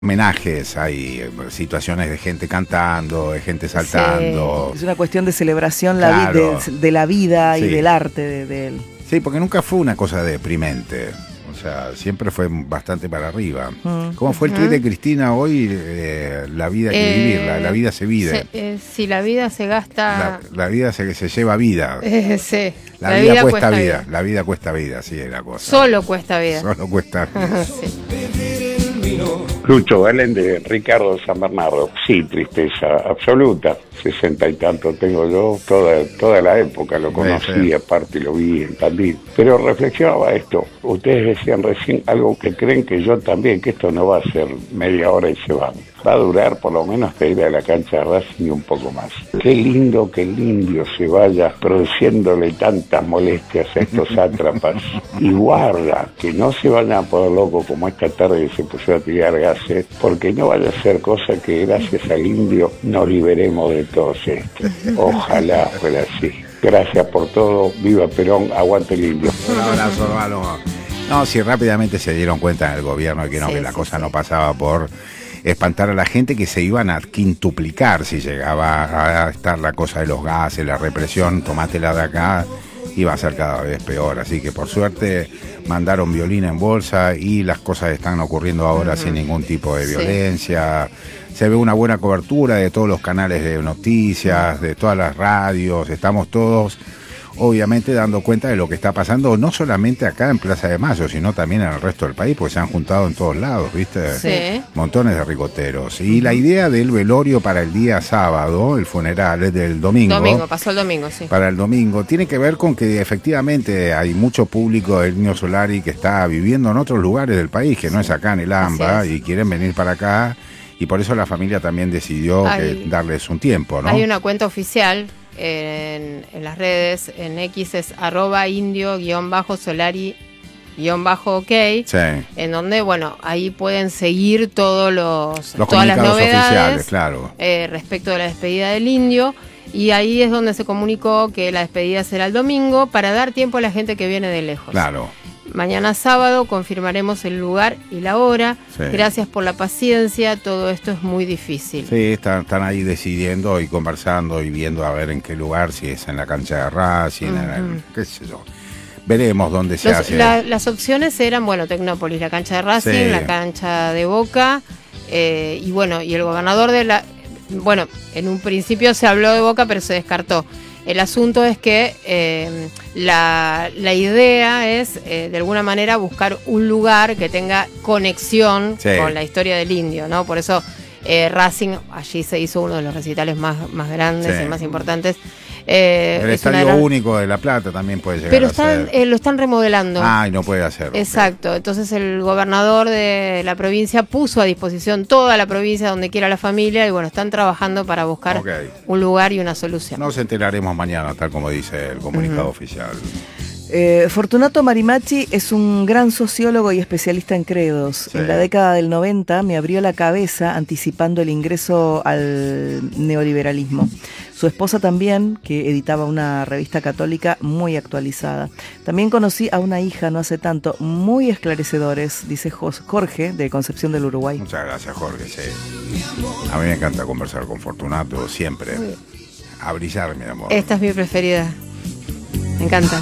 homenajes, hay situaciones de gente cantando, de gente saltando. Sí, es una cuestión de celebración Claro. de la vida Sí. y del arte de él. Sí, porque nunca fue una cosa deprimente. O sea, siempre fue bastante para arriba. ¿Cómo fue el tuit de Cristina hoy? La vida hay que vivirla, la vida se vive. Si la vida se gasta... La vida se lleva vida. Sí. La vida cuesta vida. La vida cuesta vida, sí es la cosa. Solo cuesta vida. Solo cuesta vida. Sí. Lucho Valen de Ricardo San Bernardo. Sí, tristeza absoluta. 60 y tanto tengo yo, toda la época lo conocí, Sí. aparte lo vi en Tandil. Pero reflexionaba esto. Ustedes decían recién algo que creen que yo también, que esto no va a ser media hora y se va. Va a durar por lo menos hasta ir a la cancha de Racing y un poco más. Qué lindo que el indio se vaya produciéndole tantas molestias a estos sátrapas. Y guarda, que no se vayan a poner locos como esta tarde que se puso a tirar gases, porque no vaya a ser cosa que gracias al indio nos liberemos de todos estos. Ojalá fuera así. Gracias por todo. Viva Perón, aguante el indio. Un abrazo, hermano. No, si rápidamente se dieron cuenta en el gobierno de que no, Sí, que la sí, cosa sí. no pasaba por espantar a la gente, que se iban a quintuplicar si llegaba a estar la cosa de los gases, la represión, tomátela de acá, iba a ser cada vez peor. Así que por suerte mandaron violín en bolsa y las cosas están ocurriendo ahora sin ningún tipo de Sí. violencia. Se ve una buena cobertura de todos los canales de noticias, de todas las radios, estamos todos obviamente dando cuenta de lo que está pasando, no solamente acá en Plaza de Mayo, sino también en el resto del país, porque se han juntado en todos lados, ¿viste? Sí. Montones de ricoteros. Y la idea del velorio para el día sábado, el funeral es del domingo. Pasó el domingo, sí. Para el domingo, tiene que ver con que efectivamente hay mucho público del Indio Solari que está viviendo en otros lugares del país, que no es acá en el AMBA, Así es. y quieren venir para acá, y por eso la familia también decidió darles un tiempo, ¿no? Hay una cuenta oficial en las redes, en X es @indio_solari_ok, Sí. en donde, bueno, ahí pueden seguir todas las comunicados novedades oficiales, claro. Respecto de la despedida del indio. Y ahí es donde se comunicó que la despedida será el domingo para dar tiempo a la gente que viene de lejos. Claro. Mañana sábado confirmaremos el lugar y la hora. Sí. Gracias por la paciencia, todo esto es muy difícil. Sí, están ahí decidiendo y conversando y viendo a ver en qué lugar, si es en la cancha de Racing, qué sé yo. Veremos dónde se hace. Las opciones eran, bueno, Tecnópolis, la cancha de Racing, Sí. la cancha de Boca, y bueno, y el gobernador bueno, en un principio se habló de Boca, pero se descartó. El asunto es que la idea es, de alguna manera, buscar un lugar que tenga conexión Sí. con la historia del indio, ¿no? Por eso Racing, allí se hizo uno de los recitales más grandes Sí. y más importantes. El Es una de Estadio las- Único de La Plata también puede llegar Pero a ser. lo están remodelando. Y no puede hacerlo. Exacto, entonces el gobernador de la provincia puso a disposición toda la provincia donde quiera la familia y bueno, están trabajando para buscar Ok. un lugar y una solución. Nos enteraremos mañana, tal como dice el comunicado oficial. Fortunato Marimachi es un gran sociólogo y especialista en credos. Sí. En la década del 90 me abrió la cabeza anticipando el ingreso al neoliberalismo. Su esposa también, que editaba una revista católica muy actualizada. También conocí a una hija no hace tanto, muy esclarecedores, dice Jorge, de Concepción del Uruguay. Muchas gracias, Jorge. Sí. A mí me encanta conversar con Fortunato, siempre. A brillar, mi amor. Esta es mi preferida. Me encanta.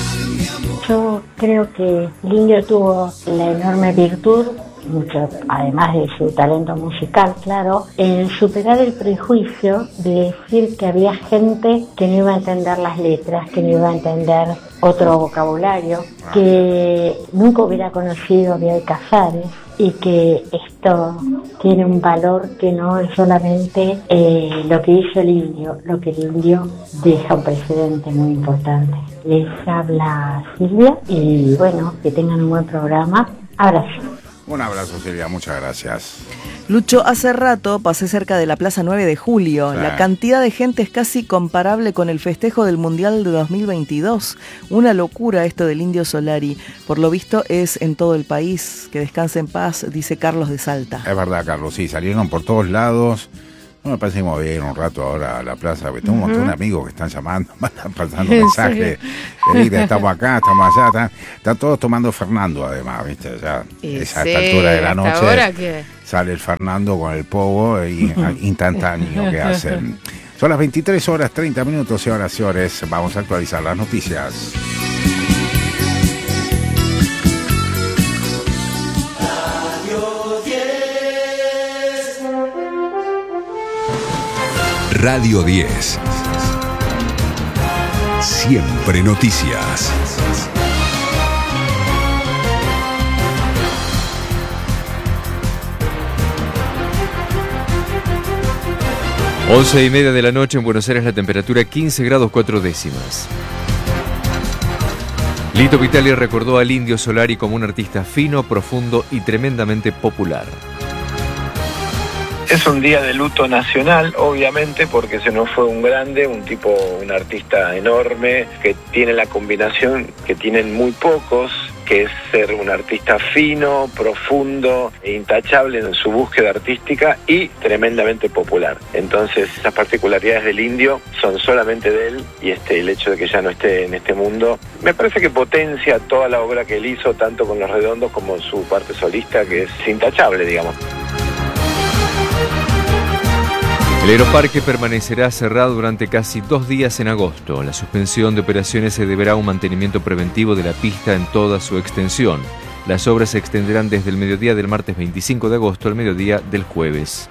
Yo creo que el indio tuvo la enorme virtud, mucho, además de su talento musical, claro, en superar el prejuicio de decir que había gente que no iba a entender las letras, que no iba a entender otro vocabulario, que nunca hubiera conocido a Bioy Casares y que esto tiene un valor que no es solamente lo que hizo el indio, lo que el indio deja un precedente muy importante. Les habla Silvia y bueno, que tengan un buen programa. Abrazo. Un abrazo, Silvia, muchas gracias. Lucho, hace rato pasé cerca de la Plaza 9 de Julio. Sí. La cantidad de gente es casi comparable con el festejo del Mundial de 2022. Una locura esto del Indio Solari. Por lo visto es en todo el país. Que descanse en paz, dice Carlos de Salta. Es verdad, Carlos, sí, salieron por todos lados. No me parece que me voy a ir un rato ahora a la plaza, porque tengo un montón de amigos que están llamando, me están pasando ¿En mensajes. Felipe, estamos acá, estamos allá, están todos tomando Fernando además, ¿viste? Ya Y es a sí, esta altura de la hasta noche. ahora que... sale el Fernando con el pogo instantáneo que hacen. Son las 23 horas 30 minutos y ahora, señores, vamos a actualizar las noticias. Radio 10. Siempre noticias. Once y media de la noche en Buenos Aires, la temperatura 15 grados 4 décimas. Lito Vitali recordó al Indio Solari como un artista fino, profundo y tremendamente popular. Es un día de luto nacional, obviamente, porque se nos fue un grande, un artista enorme, que tiene la combinación que tienen muy pocos, que es ser un artista fino, profundo e intachable en su búsqueda artística y tremendamente popular. Entonces, esas particularidades del Indio son solamente de él, y el hecho de que ya no esté en este mundo, me parece que potencia toda la obra que él hizo, tanto con Los Redondos como su parte solista, que es intachable, digamos. El aeroparque permanecerá cerrado durante casi 2 días en agosto. La suspensión de operaciones se deberá a un mantenimiento preventivo de la pista en toda su extensión. Las obras se extenderán desde el mediodía del martes 25 de agosto al mediodía del jueves.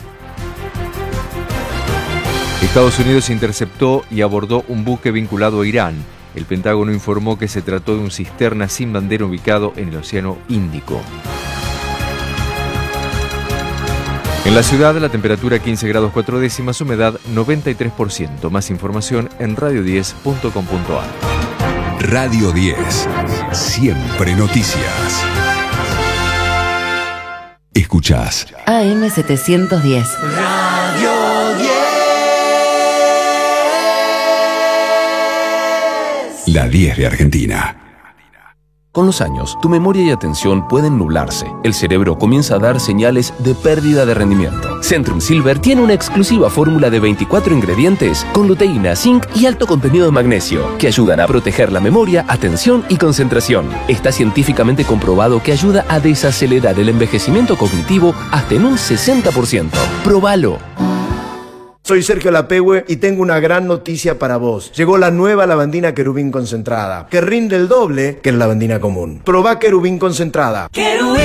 Estados Unidos interceptó y abordó un buque vinculado a Irán. El Pentágono informó que se trató de un cisterna sin bandera ubicado en el Océano Índico. En la ciudad, la temperatura 15 grados 4 décimas, humedad 93%. Más información en radio10.com.ar. Radio 10. Siempre noticias. Escuchás AM 710. Radio 10. La 10 de Argentina. Con los años, tu memoria y atención pueden nublarse. El cerebro comienza a dar señales de pérdida de rendimiento. Centrum Silver tiene una exclusiva fórmula de 24 ingredientes con luteína, zinc y alto contenido de magnesio que ayudan a proteger la memoria, atención y concentración. Está científicamente comprobado que ayuda a desacelerar el envejecimiento cognitivo hasta en un 60%. ¡Próbalo! Soy Sergio Lapehue y tengo una gran noticia para vos. Llegó la nueva lavandina Querubín concentrada, que rinde el doble que la lavandina común. Probá Querubín concentrada. Querubín.